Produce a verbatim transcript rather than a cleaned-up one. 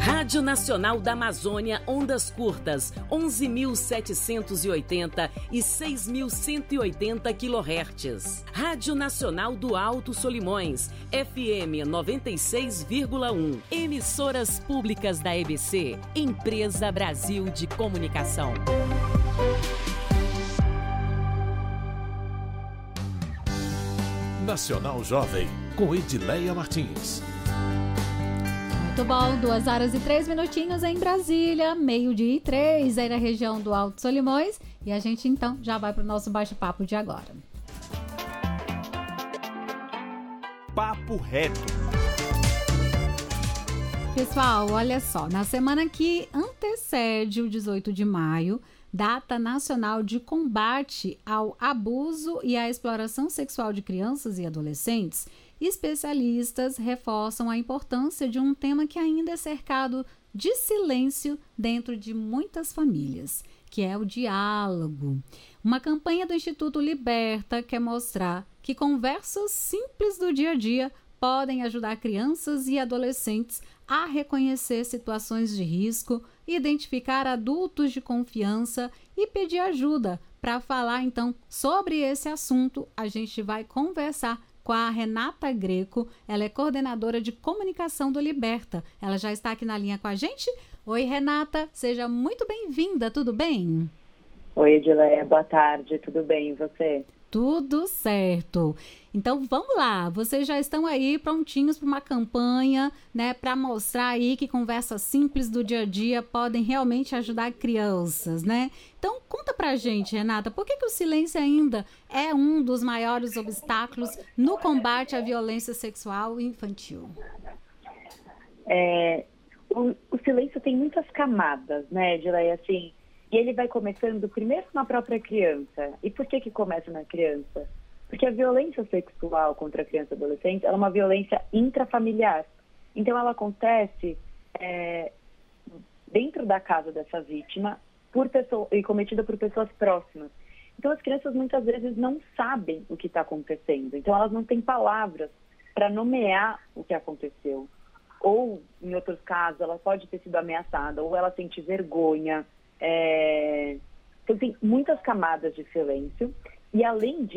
Rádio Nacional da Amazônia, ondas curtas, onze mil setecentos e oitenta e seis mil cento e oitenta quilohertz. Rádio Nacional do Alto Solimões, F M noventa e seis vírgula um. Emissoras públicas da E B C, Empresa Brasil de Comunicação. Nacional Jovem, com Edileia Martins. Muito bom, duas horas e três minutinhos em Brasília, meio-dia e três aí na região do Alto Solimões. E a gente então já vai para o nosso bate-papo de agora. Papo Reto. Pessoal, olha só, na semana que antecede o dezoito de maio, Data Nacional de Combate ao Abuso e à Exploração Sexual de Crianças e Adolescentes, especialistas reforçam a importância de um tema que ainda é cercado de silêncio dentro de muitas famílias, que é o diálogo. Uma campanha do Instituto Liberta quer mostrar que conversas simples do dia a dia podem ajudar crianças e adolescentes a reconhecer situações de risco, identificar adultos de confiança e pedir ajuda. Para falar então sobre esse assunto, a gente vai conversar com a Renata Greco. Ela é coordenadora de comunicação do Liberta. Ela já está aqui na linha com a gente. Oi, Renata, seja muito bem-vinda, tudo bem? Oi, Edileia, boa tarde, tudo bem, e você? Tudo certo. Então vamos lá, vocês já estão aí prontinhos para uma campanha, né, para mostrar aí que conversas simples do dia a dia podem realmente ajudar crianças, né? Então conta pra gente, Renata, por que que o silêncio ainda é um dos maiores obstáculos no combate à violência sexual infantil? É, o, o silêncio tem muitas camadas, né, Edileia, assim, e ele vai começando primeiro na própria criança. E por que que começa na criança? Porque a violência sexual contra a criança e adolescente ela é uma violência intrafamiliar. Então, ela acontece é, dentro da casa dessa vítima por pessoa, e cometida por pessoas próximas. Então, as crianças muitas vezes não sabem o que está acontecendo. Então, elas não têm palavras para nomear o que aconteceu. Ou, em outros casos, ela pode ter sido ameaçada, ou ela sente vergonha. É... Então, tem muitas camadas de silêncio. E, além disso,